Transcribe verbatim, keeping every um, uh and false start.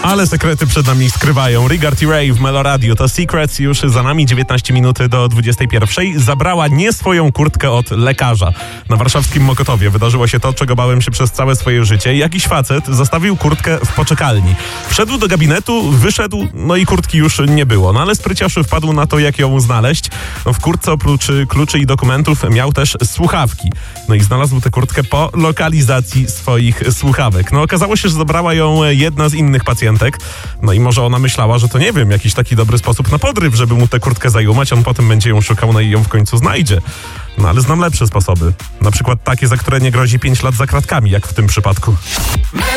Ale sekrety przed nami skrywają. Rigard i Ray w Melo Radio. To Secrets już za nami, dziewiętnaście minut do dwudziestej pierwszej. Zabrała nie swoją kurtkę od lekarza. Na warszawskim Mokotowie wydarzyło się to, czego bałem się przez całe swoje życie. Jakiś facet zostawił kurtkę w poczekalni. Wszedł do gabinetu, wyszedł, no i kurtki już nie było. No ale spryciarz wpadł na to, jak ją znaleźć. No, w kurtce oprócz kluczy i dokumentów miał też słuchawki. No i znalazł tę kurtkę po lokalizacji swoich słuchawek. No okazało się, że zabrała ją jedna z innych pacjentek. No i może ona myślała, że to nie wiem, jakiś taki dobry sposób na podryw, żeby mu tę kurtkę zajumać, on potem będzie ją szukał, no i ją w końcu znajdzie. No ale znam lepsze sposoby. Na przykład takie, za które nie grozi pięć lat za kratkami, jak w tym przypadku.